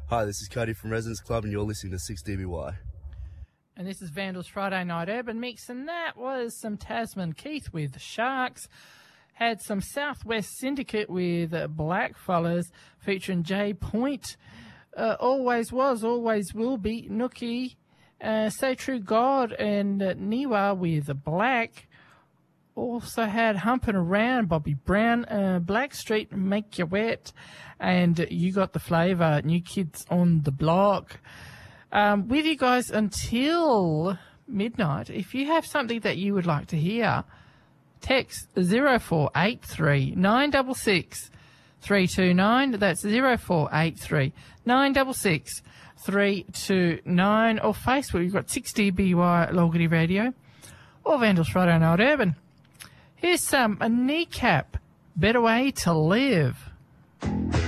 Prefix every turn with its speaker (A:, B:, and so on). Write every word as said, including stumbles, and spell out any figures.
A: Hi, this is Cody from Residence Club, and you're listening to six D B Y.
B: And this is Vandals Friday Night Urban Mix, and that was some Tasman Keith with Sharks. Had some Southwest Syndicate with uh, Blackfellas featuring Jay Point. Uh, always was, always will be, Nookie. Uh, Say True God and uh, Niwa with Black. Also had Humping Around, Bobby Brown, uh, Blackstreet, Make You Wet, and You Got the Flavour, New Kids on the Block. Um, with you guys until midnight. If you have something that you would like to hear, text zero four eight three nine six six three two nine. That's zero four eight three nine six six three two nine. Or Facebook, you've got six D B Y Logity Radio or Vandals Friday Night Urban. Here's some, a Kneecap, Better Way to Live.